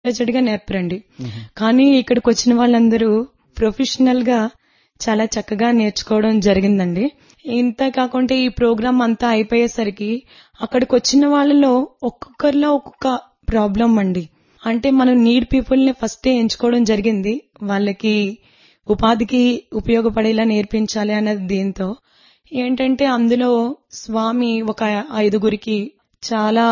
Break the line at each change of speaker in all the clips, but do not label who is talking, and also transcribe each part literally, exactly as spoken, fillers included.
గా నేర్పరండి. కానీ ఇక్కడికి వచ్చిన వాళ్ళందరూ ప్రొఫెషనల్ గా చాలా చక్కగా నేర్చుకోవడం జరిగిందండి. ఇంత కాకుండా ఈ ప్రోగ్రామ్ అంతా అయిపోయేసరికి అక్కడికి వచ్చిన వాళ్ళలో ఒక్కొక్కరిలో ఒక్కొక్క ప్రాబ్లం అండి. అంటే మనం నీడ్ పీపుల్ ని ఫస్టే ఎంచుకోవడం జరిగింది. వాళ్ళకి ఉపాధికి ఉపయోగపడేలా నేర్పించాలి అన్నది దీంతో ఏంటంటే అందులో స్వామి ఒక ఐదుగురికి చాలా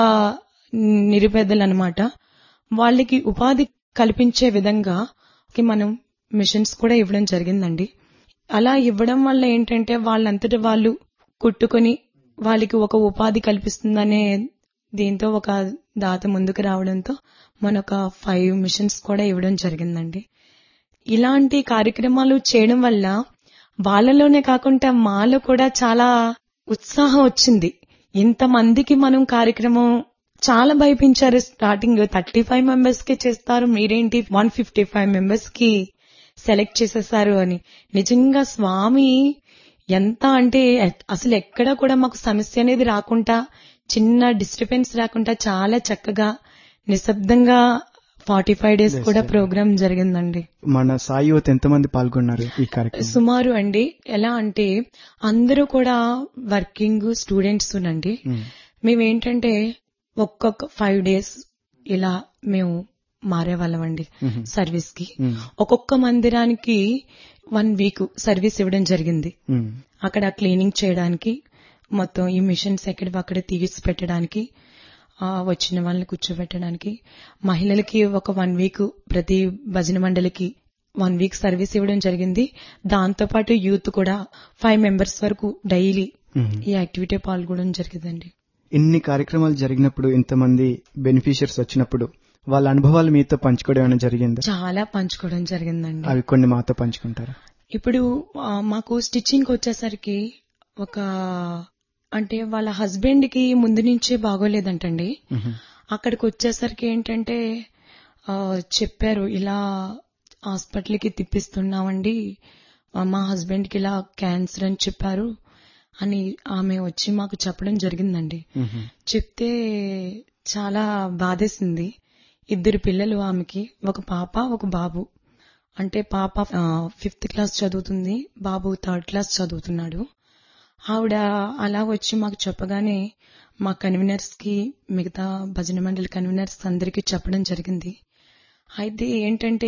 నిరుపేదలు అన్నమాట. వాళ్ళకి ఉపాధి కల్పించే విధంగా మనం మిషన్స్ కూడా ఇవ్వడం జరిగిందండి. అలా ఇవ్వడం వల్ల ఏంటంటే వాళ్ళంతట వాళ్ళు కుట్టుకొని వాళ్ళకి ఒక ఉపాధి కల్పిస్తుందనే దీంతో ఒక దాత ముందుకు రావడంతో మనొక ఫైవ్ మిషన్స్ కూడా ఇవ్వడం జరిగిందండి. ఇలాంటి కార్యక్రమాలు చేయడం వల్ల వాళ్ళలోనే కాకుండా మాలో కూడా చాలా ఉత్సాహం వచ్చింది. ఇంతమందికి మనం కార్యక్రమం చాలా భయపించారు. స్టార్టింగ్ థర్టీ ఫైవ్ మెంబర్స్ కి చేస్తారు, మీరేంటి వన్ ఫిఫ్టీ ఫైవ్ మెంబర్స్ కి సెలెక్ట్ చేసేసారు అని. నిజంగా స్వామి ఎంత అంటే అసలు ఎక్కడ కూడా మాకు సమస్య అనేది రాకుండా, చిన్న డిస్టర్బెన్స్ రాకుండా చాలా చక్కగా నిశ్శబ్దంగా ఫార్టీ ఫైవ్ డేస్ కూడా ప్రోగ్రామ్ జరిగిందండి.
మన సాయి యువత ఎంతమంది పాల్గొన్నారు ఈ కార్యక్రమం?
సుమారు అండి ఎలా అంటే అందరూ కూడా వర్కింగ్ స్టూడెంట్స్ నండి. మేమేంటంటే ఒక్కొక్క ఫైవ్ డేస్ ఇలా మేము మారేవాళ్ళం అండి సర్వీస్ కి. ఒక్కొక్క మందిరానికి వన్ వీక్ సర్వీస్ ఇవ్వడం జరిగింది. అక్కడ క్లీనింగ్ చేయడానికి, మొత్తం ఈ మిషన్స్ ఎక్కడ అక్కడ తీసి పెట్టడానికి, వచ్చిన వాళ్ళని కూర్చోబెట్టడానికి, మహిళలకి ఒక వన్ వీక్ ప్రతి భజన మండలికి వన్ వీక్ సర్వీస్ ఇవ్వడం జరిగింది. దాంతో పాటు యూత్ కూడా ఫైవ్ మెంబర్స్ వరకు డైలీ ఈ యాక్టివిటీ పాల్గొనడం జరిగిందండి.
ఇన్ని కార్యక్రమాలు జరిగినప్పుడు, ఇంతమంది బెనిఫిషియర్స్ వచ్చినప్పుడు వాళ్ళ అనుభవాలు మీతో పంచుకోవడం ఏమైనా జరిగిందా?
చాలా పంచుకోవడం జరిగిందండి.
అవి కొన్ని మాతో పంచుకుంటారా?
ఇప్పుడు మాకు స్టిచ్చింగ్ వచ్చేసరికి ఒక అంటే వాళ్ళ హస్బెండ్ కి ముందు నుంచే బాగోలేదంటండి. అక్కడికి వచ్చేసరికి ఏంటంటే చెప్పారు, ఇలా హాస్పిటల్ కి తిప్పిస్తున్నామండి, మా హస్బెండ్ కి ఇలా క్యాన్సర్ అని చెప్పారు అని ఆమె వచ్చి మాకు చెప్పడం జరిగిందండి. చెప్తే చాలా బాధేసింది. ఇద్దరు పిల్లలు ఆమెకి, ఒక పాప ఒక బాబు. అంటే పాప ఫిఫ్త్ క్లాస్ చదువుతుంది, బాబు థర్డ్ క్లాస్ చదువుతున్నాడు. ఆవిడ అలా వచ్చి మాకు చెప్పగానే మా కన్వీనర్స్ కి, మిగతా భజన మండలి కన్వీనర్స్ అందరికీ చెప్పడం జరిగింది. అయితే ఏంటంటే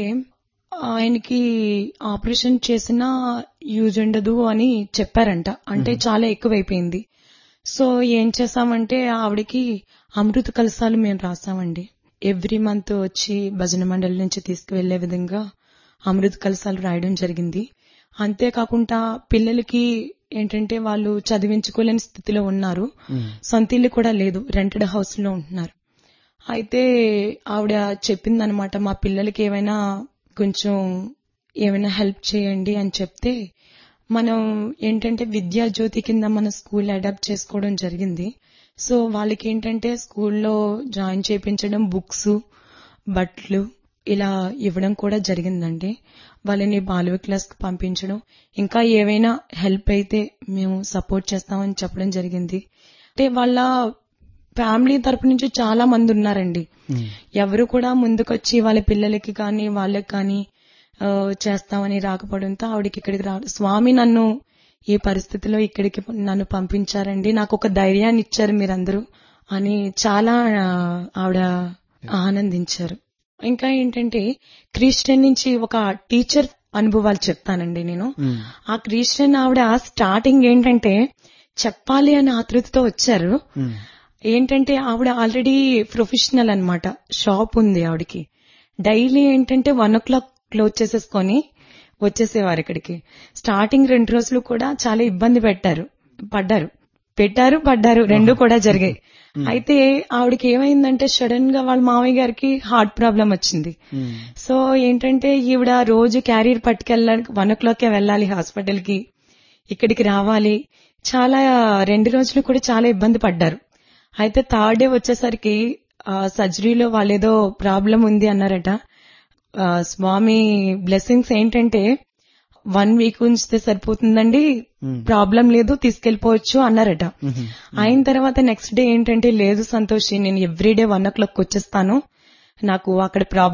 ఆయనకి ఆపరేషన్ చేసినా యూజ్ ఉండదు అని చెప్పారంట. అంటే చాలా ఎక్కువైపోయింది. సో ఏం చేసామంటే ఆవిడకి అమృత కలశాలు మేము రాసామండి. ఎవ్రీ మంత్ వచ్చి భజన మండలి నుంచి తీసుకువెళ్లే విధంగా అమృత కలశాలు రాయడం జరిగింది. అంతేకాకుండా పిల్లలకి ఏంటంటే వాళ్ళు చదివించుకోలేని స్థితిలో ఉన్నారు, సొంత ఇల్లు కూడా లేదు, రెంటెడ్ హౌస్ లో ఉంటున్నారు. అయితే ఆవిడ చెప్పిందనమాట, మా పిల్లలకి ఏమైనా కొంచెం ఏమైనా హెల్ప్ చేయండి అని చెప్తే, మనం ఏంటంటే విద్యా జ్యోతి కింద మన స్కూల్ అడాప్ట్ చేసుకోవడం జరిగింది. సో వాళ్ళకి ఏంటంటే స్కూల్లో జాయిన్ చేయించడం, బుక్స్, బట్టలు ఇలా ఇవ్వడం కూడా జరిగిందండి. వాళ్ళని బాలవ క్లాస్ కి పంపించడం, ఇంకా ఏవైనా హెల్ప్ అయితే మేము సపోర్ట్ చేస్తామని చెప్పడం జరిగింది. అంటే వాళ్ళ ఫ్యామిలీ తరపు నుంచి చాలా మంది ఉన్నారండి. ఎవరు కూడా ముందుకొచ్చి వాళ్ళ పిల్లలకి కానీ వాళ్ళకి కానీ చేస్తామని రాకపోవడంతో ఆవిడకి ఇక్కడికి రావడం, స్వామి నన్ను ఈ పరిస్థితిలో ఇక్కడికి నన్ను పంపించారండి, నాకు ఒక ధైర్యాన్ని ఇచ్చారు మీరందరూ అని చాలా ఆవిడ ఆనందించారు. ఇంకా ఏంటంటే క్రిస్టియన్ నుంచి ఒక టీచర్ అనుభవాలు చెప్తానండి నేను. ఆ క్రిస్టియన్ ఆవిడ స్టార్టింగ్ ఏంటంటే చెప్పాలి అని ఆతృతతో వచ్చారు. ఏంటంటే ఆవిడ ఆల్రెడీ ప్రొఫెషనల్ అన్నమాట, షాప్ ఉంది ఆవిడకి. డైలీ ఏంటంటే వన్ ఓ క్లాక్ క్లోజ్ చేసేసుకొని వచ్చేసేవారు ఇక్కడికి. స్టార్టింగ్ రెండు రోజులు కూడా చాలా ఇబ్బంది పెట్టారు పడ్డారు పెట్టారు పడ్డారు రెండు కూడా జరిగాయి. అయితే ఆవిడకి ఏమైందంటే సడన్ గా వాళ్ళ మామయ్య గారికి హార్ట్ ప్రాబ్లం వచ్చింది. సో ఏంటంటే ఈవిడ రోజు క్యారియర్ పట్టుకెళ్ళడానికి వన్ ఓ క్లాక్ వెళ్ళాలి హాస్పిటల్ కి, ఇక్కడికి రావాలి. చాలా రెండు రోజులు కూడా చాలా ఇబ్బంది పడ్డారు. అయితే థర్డ్ డే వచ్చేసరికి సర్జరీలో వాళ్ళేదో ప్రాబ్లం ఉంది అన్నారట. స్వామి బ్లెస్సింగ్స్ ఏంటంటే వన్ వీక్ ఉంచితే సరిపోతుందండి, ప్రాబ్లం లేదు, తీసుకెళ్లిపోవచ్చు అన్నారట. అయిన తర్వాత నెక్స్ట్ డే ఏంటంటే లేదు సంతోషి, నేను ఎవ్రీ డే వన్ ఓ క్లాక్ వచ్చేస్తాను, నాకు అక్కడ ప్రాబ్లం